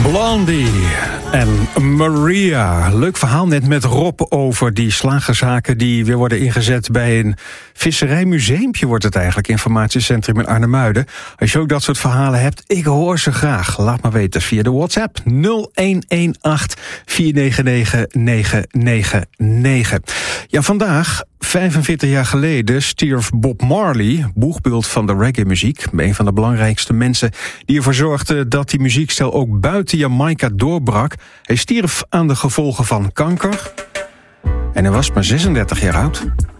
Blondie en Maria. Leuk verhaal net met Rob over die slagerzaken die weer worden ingezet bij een visserijmuseumpje, wordt het eigenlijk, informatiecentrum in Arnhemuiden. Als je ook dat soort verhalen hebt, ik hoor ze graag. Laat maar weten via de WhatsApp 0118 499 999. Ja, vandaag, 45 jaar geleden, stierf Bob Marley, boegbeeld van de reggae-muziek, een van de belangrijkste mensen die ervoor zorgde dat die muziekstijl ook buiten Jamaica doorbrak. Hij stierf aan de gevolgen van kanker en hij was maar 36 jaar oud.